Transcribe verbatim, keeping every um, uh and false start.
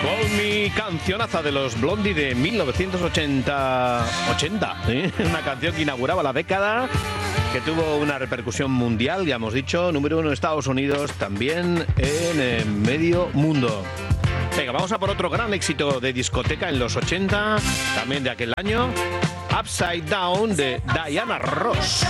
Con mi cancionaza de los Blondie de mil novecientos ochenta, ochenta, ¿eh? Una canción que inauguraba la década, que tuvo una repercusión mundial, ya hemos dicho, número uno en Estados Unidos, también en eh, medio mundo. Venga, vamos a por otro gran éxito de discoteca en los ochenta, también de aquel año, Upside Down de Diana Ross.